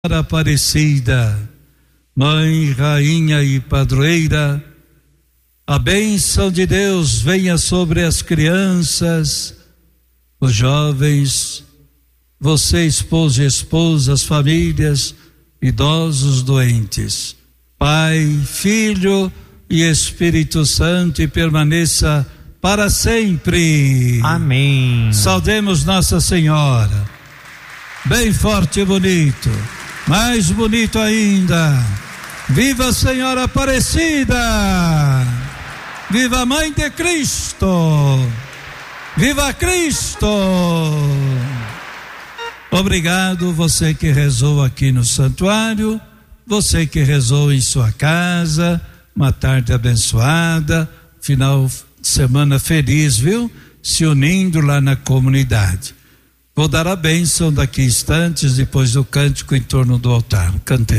Aparecida, Mãe, Rainha e Padroeira, a bênção de Deus venha sobre as crianças, os jovens, você, esposo e esposa, as famílias, idosos, doentes. Pai, Filho e Espírito Santo, e permaneça para sempre. Amém. Saudemos Nossa Senhora. Bem forte e bonito. Mais bonito ainda. Viva a Senhora Aparecida! Viva a Mãe de Cristo! Viva Cristo! Obrigado, você que rezou aqui no santuário, você que rezou em sua casa, uma tarde abençoada, final de semana feliz, viu? Se unindo lá na comunidade. Vou dar a bênção daqui a instantes, depois do cântico em torno do altar. Cantemos.